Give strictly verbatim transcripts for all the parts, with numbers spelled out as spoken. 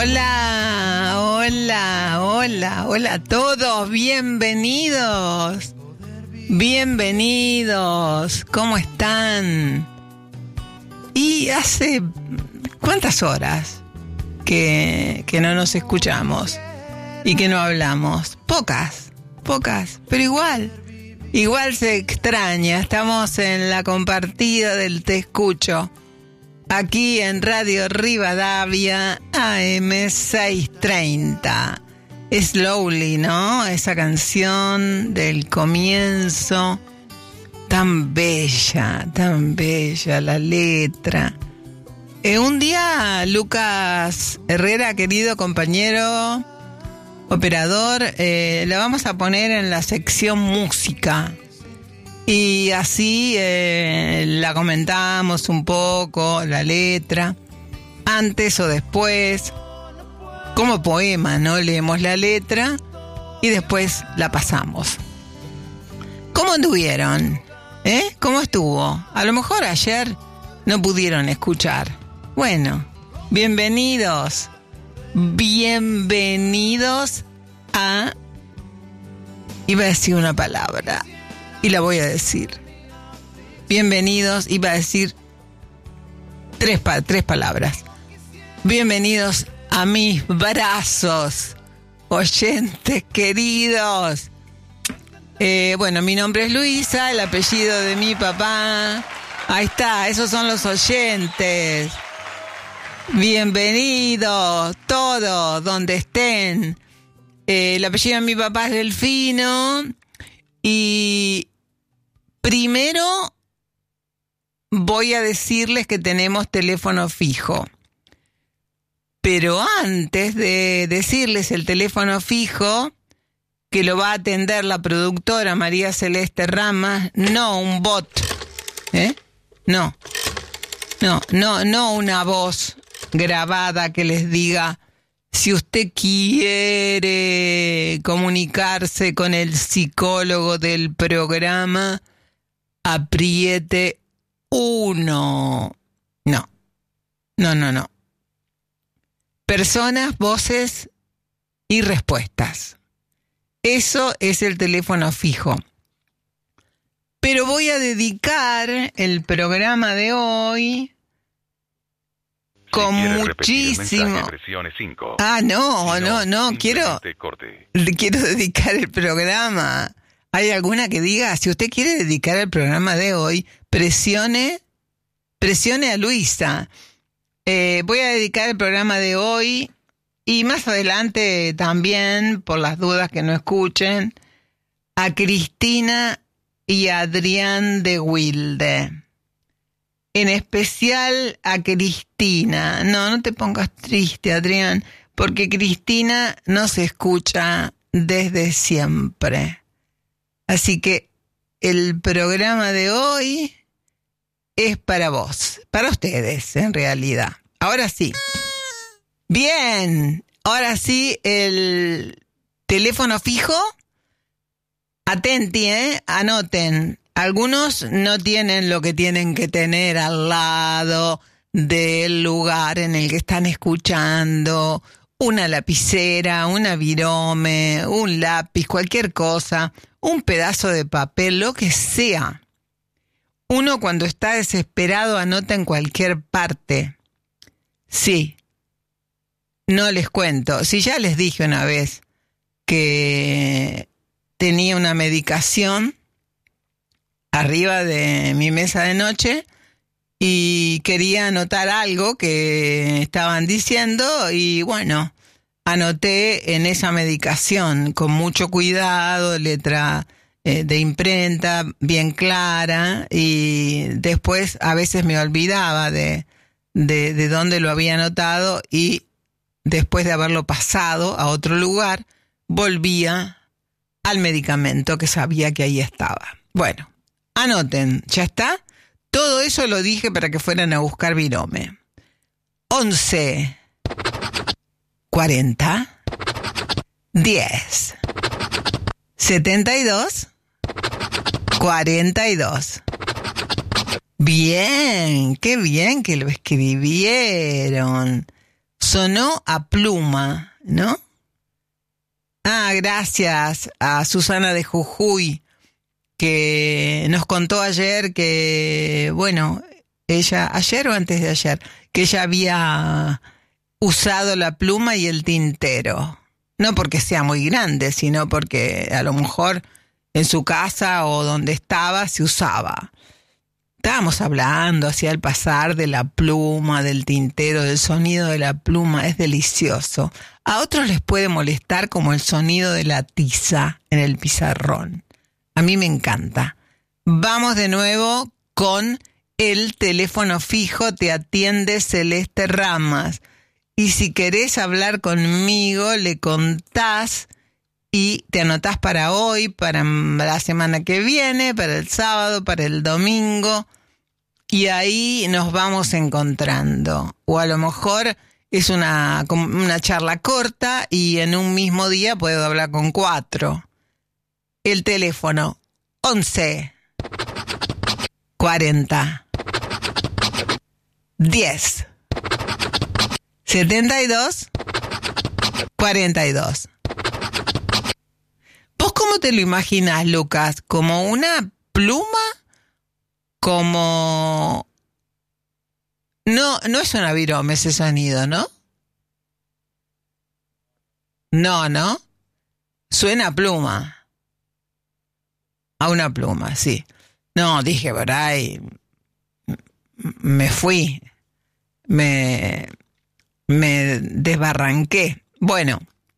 Hola, hola, hola, hola a todos, bienvenidos, bienvenidos, ¿cómo están? Y hace, ¿cuántas horas que, que no nos escuchamos y que no hablamos? Pocas, pocas, pero igual, igual se extraña, estamos en la compartida del Te Escucho. Aquí en Radio Rivadavia, A M seiscientos treinta. Slowly, ¿no? Esa canción del comienzo. Tan bella, tan bella la letra. Eh, un día, Lucas Herrera, querido compañero, operador, eh, la vamos a poner en la sección música. Y así eh, la comentamos un poco, la letra, antes o después, como poema, ¿no? Leemos la letra y después la pasamos. ¿Cómo anduvieron? ¿Eh? ¿Cómo estuvo? A lo mejor ayer no pudieron escuchar. Bueno, bienvenidos, bienvenidos a... Iba a decir una palabra... Y la voy a decir. Bienvenidos, iba a decir tres, pa- tres palabras. Bienvenidos a mis brazos, oyentes queridos. Eh, bueno, mi nombre es Luisa, el apellido de mi papá. Ahí está, esos son los oyentes. Bienvenidos, todos, donde estén. Eh, el apellido de mi papá es Delfino. Y... primero voy a decirles que tenemos teléfono fijo. Pero antes de decirles el teléfono fijo, que lo va a atender la productora María Celeste Rama, no un bot, ¿eh? No, no, no, no una voz grabada que les diga, si usted quiere comunicarse con el psicólogo del programa, apriete uno. No, no, no, no. Personas, voces y respuestas. Eso es el teléfono fijo. Pero voy a dedicar el programa de hoy con muchísimo. Ah, no, no, no, no quiero. Quiero dedicar el programa. ¿Hay alguna que diga, si usted quiere dedicar el programa de hoy, presione, presione a Luisa? Eh, voy a dedicar el programa de hoy y más adelante también, por las dudas que no escuchen, a Cristina y a Adrián de Wilde. En especial a Cristina. No, no te pongas triste, Adrián, porque Cristina no se escucha desde siempre. Así que el programa de hoy es para vos, para ustedes en realidad. Ahora sí. Bien, ahora sí el teléfono fijo. Atenti, ¿eh? Anoten. Algunos no tienen lo que tienen que tener al lado del lugar en el que están escuchando. Una lapicera, una virome, un lápiz, cualquier cosa, un pedazo de papel, lo que sea. Uno cuando está desesperado anota en cualquier parte. Sí, no les cuento. Si ya les dije una vez que tenía una medicación arriba de mi mesa de noche y quería anotar algo que estaban diciendo y bueno, anoté en esa medicación con mucho cuidado, letra eh, de imprenta bien clara y después a veces me olvidaba de, de, de dónde lo había anotado y después de haberlo pasado a otro lugar, volvía al medicamento que sabía que ahí estaba. Bueno. Anoten, ¿ya está? Todo eso lo dije para que fueran a buscar virome. once, cuarenta, diez, setenta y dos, cuarenta y dos. Bien, qué bien que lo escribieron. sonó a pluma, ¿no? Ah, gracias a Susana de Jujuy, que nos contó ayer que, bueno, ella, ayer o antes de ayer, que ella había usado la pluma y el tintero. No porque sea muy grande, sino porque a lo mejor en su casa o donde estaba se usaba. Estábamos hablando así al pasar de la pluma, del tintero, del sonido de la pluma, es delicioso. A otros les puede molestar como el sonido de la tiza en el pizarrón. A mí me encanta. Vamos de nuevo con el teléfono fijo, te atiende Celeste Ramas. Y si querés hablar conmigo, le contás y te anotás para hoy, para la semana que viene, para el sábado, para el domingo. Y ahí nos vamos encontrando. O a lo mejor es una, una charla corta y en un mismo día puedo hablar con cuatro. El teléfono once cuarenta diez setenta y dos cuarenta y dos. ¿Vos cómo te lo imaginas, Lucas? ¿Como una pluma? Como... No, no es una virome ese sonido, ¿no? No, ¿no? Suena a pluma. A una pluma, sí. No, dije por ahí... Me fui. Me... Me desbarranqué. Bueno.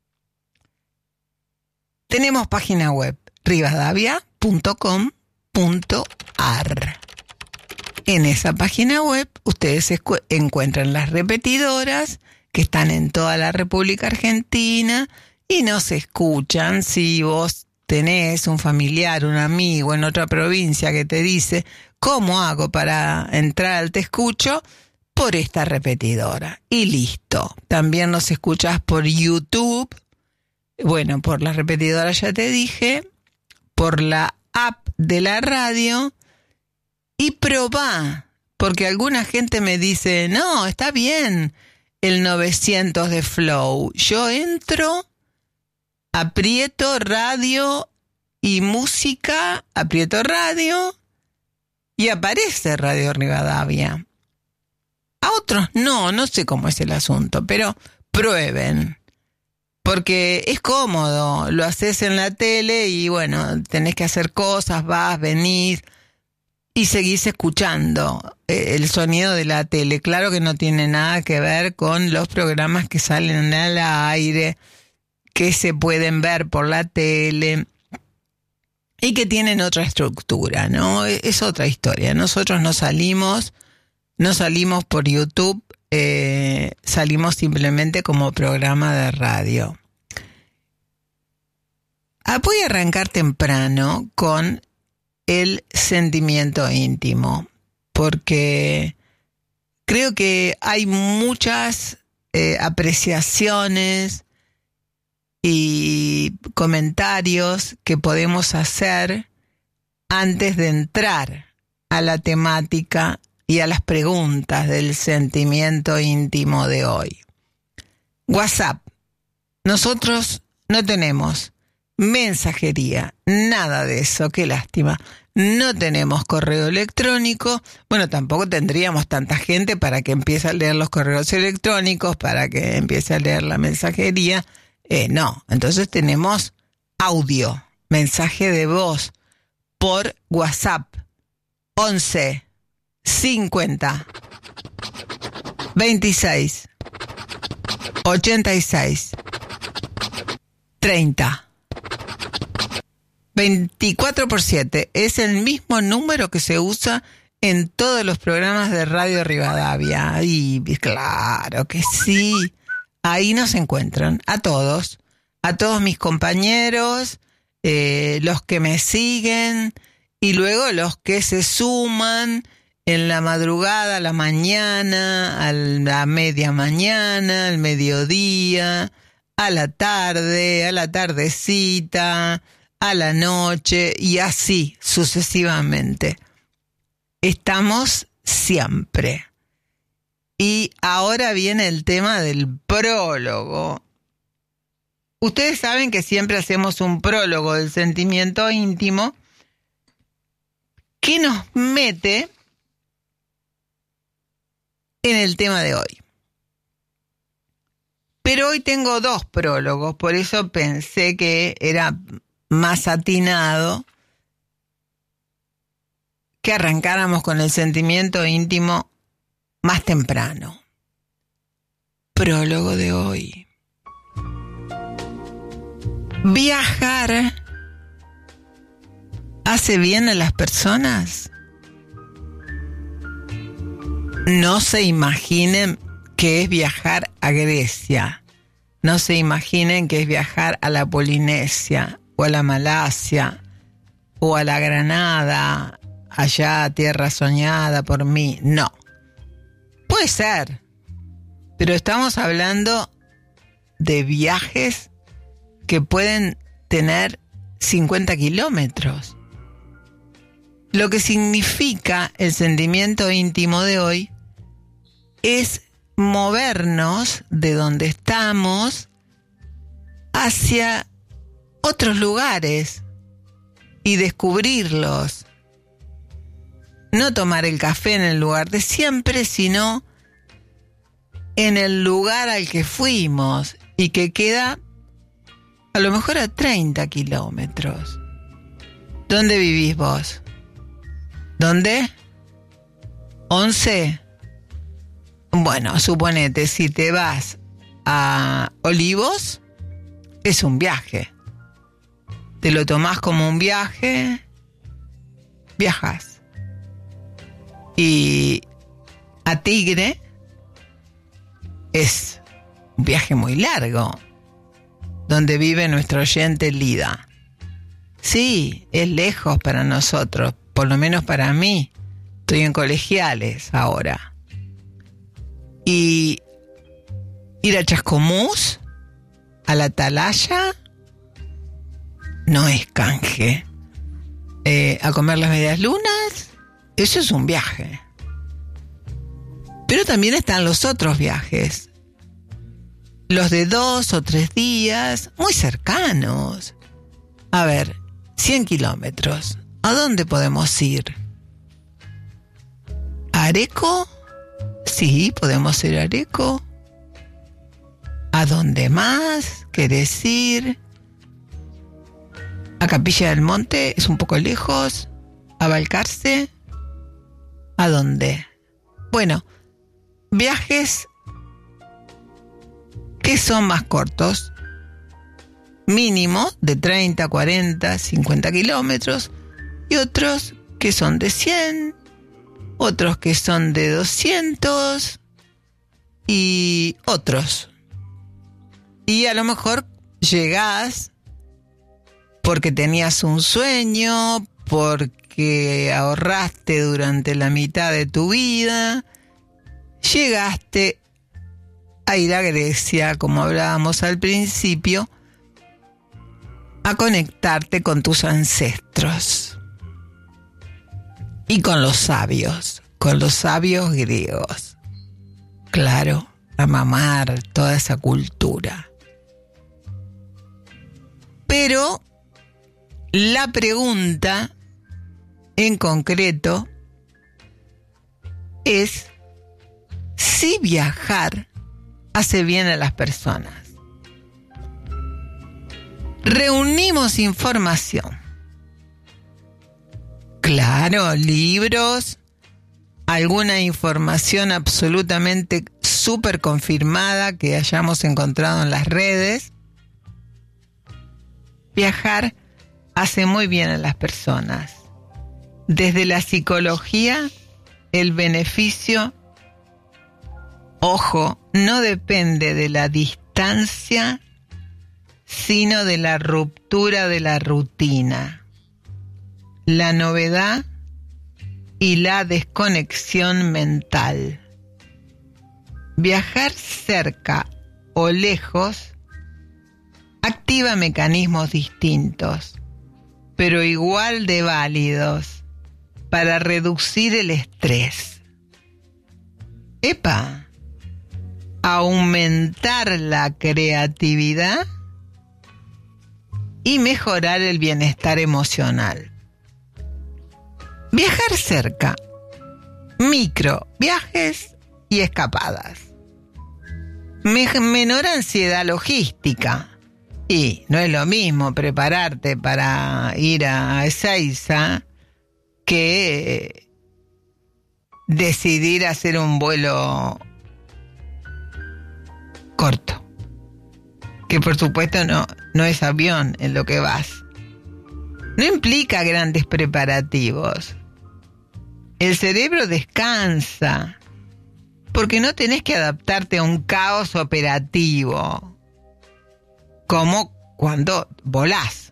Tenemos página web. rivadavia punto com punto ar. En esa página web ustedes escu- encuentran las repetidoras que están en toda la República Argentina y nos escuchan. Si vos tenés un familiar, un amigo en otra provincia que te dice ¿cómo hago para entrar al Te Escucho? Por esta repetidora. Y listo. También nos escuchás por YouTube. Bueno, por la repetidora ya te dije. Por la app de la radio. Y probá, porque alguna gente me dice, no, está bien el novecientos de Flow. Yo entro, aprieto radio y música, aprieto radio y aparece Radio Rivadavia. A otros no, no sé cómo es el asunto, pero prueben. Porque es cómodo, lo haces en la tele y bueno, tenés que hacer cosas, vas, venís. Y seguís escuchando el sonido de la tele. Claro que no tiene nada que ver con los programas que salen al aire, que se pueden ver por la tele y que tienen otra estructura, ¿no? Es otra historia. Nosotros no salimos, no salimos por YouTube, eh, salimos simplemente como programa de radio. Ah, voy a arrancar temprano con el sentimiento íntimo, porque creo que hay muchas eh, apreciaciones y comentarios que podemos hacer antes de entrar a la temática y a las preguntas del sentimiento íntimo de hoy. WhatsApp. Nosotros no tenemos mensajería, nada de eso, qué lástima. No tenemos correo electrónico, bueno, tampoco tendríamos tanta gente para que empiece a leer los correos electrónicos, para que empiece a leer la mensajería, eh, no, entonces tenemos audio, mensaje de voz por WhatsApp, once cincuenta veintiséis ochenta y seis treinta. veinticuatro por siete es el mismo número que se usa en todos los programas de Radio Rivadavia. Y claro que sí, ahí nos encuentran a todos, a todos mis compañeros, eh, los que me siguen y luego los que se suman en la madrugada, a la mañana, a la media mañana, al mediodía, a la tarde, a la tardecita, a la noche y así sucesivamente. Estamos siempre. Y ahora viene el tema del prólogo. Ustedes saben que siempre hacemos un prólogo del sentimiento íntimo que nos mete en el tema de hoy. Pero hoy tengo dos prólogos, por eso pensé que era más atinado que arrancáramos con el sentimiento íntimo más temprano. Prólogo de hoy. ¿Viajar hace bien a las personas? No se imaginen que es viajar a Grecia. No se imaginen que es viajar a la Polinesia o a la Malasia o a la Granada, allá tierra soñada por mí. No. Puede ser, pero estamos hablando de viajes que pueden tener cincuenta kilómetros. Lo que significa el sentimiento íntimo de hoy es movernos de donde estamos hacia otros lugares y descubrirlos. No tomar el café en el lugar de siempre, sino en el lugar al que fuimos y que queda a lo mejor a treinta kilómetros. ¿Dónde vivís vos? ¿Dónde? ¿once? Bueno, suponete, si te vas a Olivos, es un viaje. Te lo tomás como un viaje, viajas. Y a Tigre es un viaje muy largo, donde vive nuestro oyente Lida. Sí, es lejos para nosotros, por lo menos para mí. Estoy en Colegiales ahora. Y ir a Chascomús, a la Atalaya, no es canje. Eh, a comer las medias lunas, eso es un viaje. Pero también están los otros viajes. Los de dos o tres días, muy cercanos. A ver, cien kilómetros. ¿A dónde podemos ir? ¿A Areco? Sí, podemos ir a Areco. ¿A dónde más querés ir? ¿A Capilla del Monte? ¿Es un poco lejos? ¿A Balcarce? ¿A dónde? Bueno, viajes que son más cortos, mínimo de treinta, cuarenta, cincuenta kilómetros, y otros que son de cien, otros que son de doscientos y otros. Y a lo mejor llegás porque tenías un sueño, porque ahorraste durante la mitad de tu vida, llegaste a ir a Grecia, como hablábamos al principio, a conectarte con tus ancestros y con los sabios, con los sabios griegos. Claro, a mamar toda esa cultura. Pero la pregunta en concreto es si viajar hace bien a las personas. Reunimos información. Claro, libros, alguna información absolutamente súper confirmada que hayamos encontrado en las redes. Viajar hace muy bien a las personas. Desde la psicología, el beneficio, ojo, no depende de la distancia, sino de la ruptura de la rutina, la novedad y la desconexión mental. Viajar cerca o lejos activa mecanismos distintos, pero igual de válidos para reducir el estrés. ¡Epa! aumentar la creatividad y mejorar el bienestar emocional. Viajar cerca, micro viajes y escapadas. Me- menor ansiedad logística. Y no es lo mismo prepararte para ir a Ezeiza que decidir hacer un vuelo corto. Que por supuesto no, no es avión en lo que vas. No implica grandes preparativos. El cerebro descansa porque no tenés que adaptarte a un caos operativo, como cuando volás.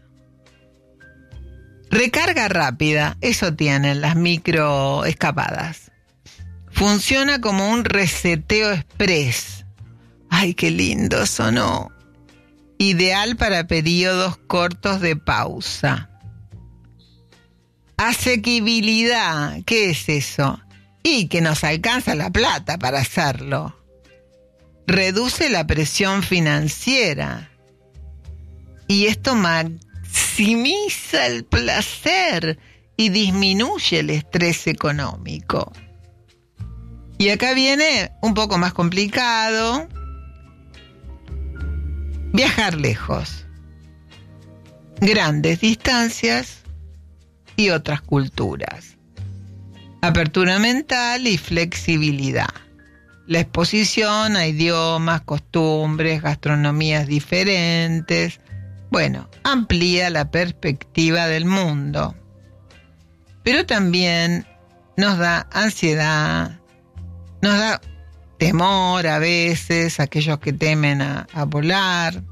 Recarga rápida, eso tienen las micro escapadas. Funciona como un reseteo express. Ay, qué lindo sonó. Ideal para periodos cortos de pausa. Asequibilidad, ¿qué es eso? Y que nos alcanza la plata para hacerlo. Reduce la presión financiera. Y esto maximiza el placer y disminuye el estrés económico. Y acá viene un poco más complicado. Viajar lejos. Grandes distancias y otras culturas. Apertura mental y flexibilidad. La exposición a idiomas, costumbres, gastronomías diferentes. Bueno, amplía la perspectiva del mundo. Pero también nos da ansiedad, nos da temor a veces, aquellos que temen a, a volar.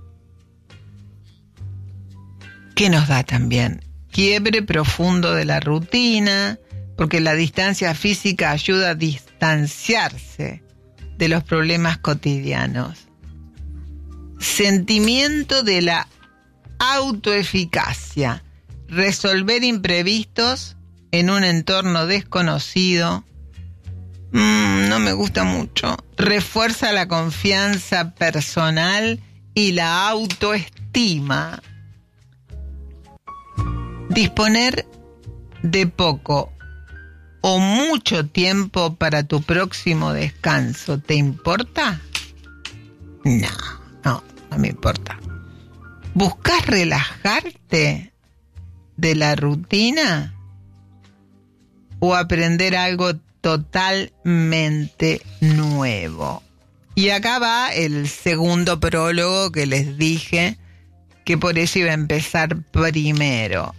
¿Qué nos da también? Quiebre profundo de la rutina, porque la distancia física ayuda a distanciarse de los problemas cotidianos. Sentimiento de la autoeficacia, resolver imprevistos en un entorno desconocido. Mm, no me gusta mucho. Refuerza la confianza personal y la autoestima. Disponer de poco o mucho tiempo para tu próximo descanso, ¿te importa? No, no, no me importa. ¿Buscas relajarte de la rutina o aprender algo totalmente nuevo? Y acá va el segundo prólogo que les dije que por eso iba a empezar primero.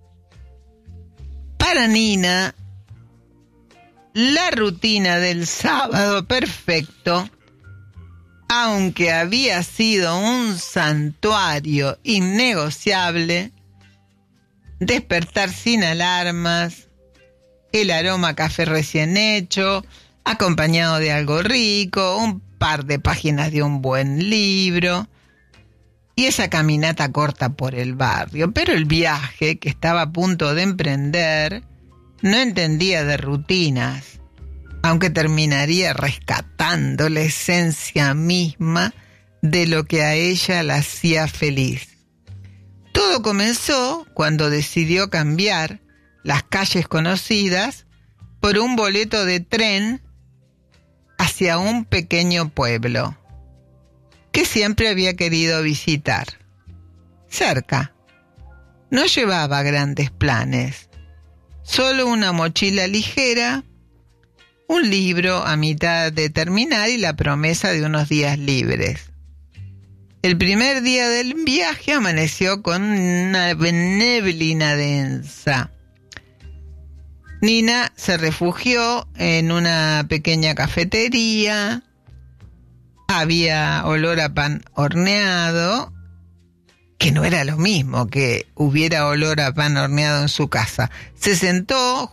Para Nina, la rutina del sábado perfecto, aunque había sido un santuario innegociable, despertar sin alarmas, el aroma a café recién hecho, acompañado de algo rico, un par de páginas de un buen libro y esa caminata corta por el barrio. Pero el viaje que estaba a punto de emprender no entendía de rutinas, aunque terminaría rescatando la esencia misma de lo que a ella la hacía feliz. Todo comenzó cuando decidió cambiar las calles conocidas por un boleto de tren hacia un pequeño pueblo que siempre había querido visitar. Cerca. No llevaba grandes planes, solo una mochila ligera, un libro a mitad de terminar y la promesa de unos días libres. El primer día del viaje amaneció con una neblina densa. Nina se refugió en una pequeña cafetería. Había olor a pan horneado, que no era lo mismo que hubiera olor a pan horneado en su casa. Se sentó